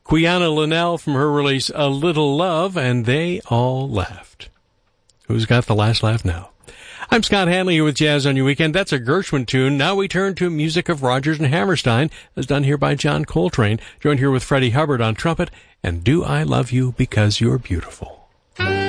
Quiana Linnell from her release A Little Love, and They All Laughed. Who's got the last laugh now? I'm Scott Hanley here with Jazz on Your Weekend. That's a Gershwin tune. Now we turn to music of Rodgers and Hammerstein, as done here by John Coltrane, joined here with Freddie Hubbard on trumpet, and Do I Love You Because You're Beautiful.